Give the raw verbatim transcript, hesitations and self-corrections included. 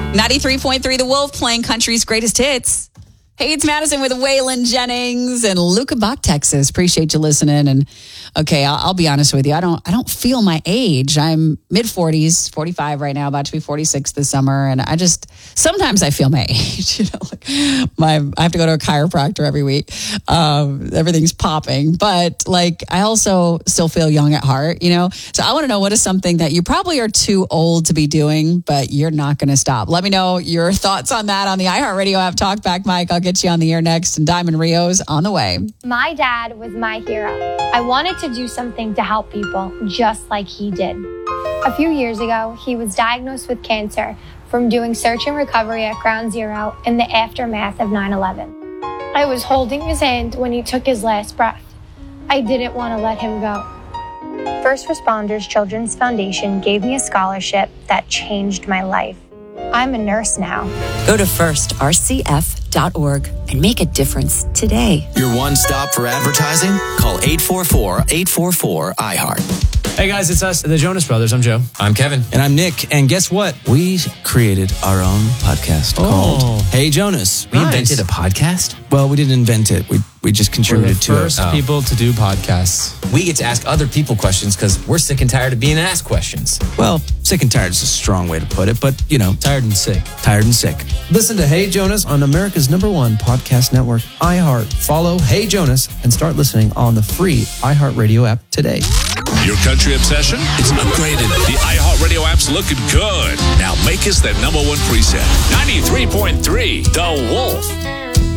ninety-three point three The Wolf, playing country's greatest hits. Hey, it's Madison with Waylon Jennings and Luca Bach, Texas. Appreciate you listening. And okay, I'll, I'll be honest with you. I don't I don't feel my age. I'm mid forties, forty-five right now, about to be forty-six this summer. And I just, sometimes I feel my age. You know, like my, I have to go to a chiropractor every week. Um, everything's popping. But like, I also still feel young at heart, you know? So I want to know, what is something that you probably are too old to be doing, but you're not going to stop? Let me know your thoughts on that on the iHeartRadio app. Talk back, Mike. I'll get you on the air next, and Diamond Rio's on the way. My dad was my hero. I wanted to do something to help people just like he did. A few years ago, he was diagnosed with cancer from doing search and recovery at Ground Zero in the aftermath of nine eleven. I was holding his hand when he took his last breath. I didn't want to let him go. First Responders Children's Foundation gave me a scholarship that changed my life. I'm a nurse now. Go to first r c f dot org and make a difference today. Your one stop for advertising? Call eight four four, eight four four, I heart. Hey guys, it's us, the Jonas Brothers. I'm Joe. I'm Kevin. And I'm Nick. And guess what? We created our own podcast Oh. called Hey Jonas. We We Nice. invented a podcast? Well, we didn't invent it. We we just We're the contributed to first it. Oh. people to do podcasts. We get to ask other people questions because we're sick and tired of being asked questions. Well, sick and tired is a strong way to put it, but, you know, Tired and sick. tired and sick. Listen to Hey Jonas on America's number one podcast network, iHeart. Follow Hey Jonas and start listening on the free iHeartRadio app today. Your country obsession? It's upgraded. The iHeartRadio app's looking good. Now make us the number one preset. ninety-three point three The Wolf.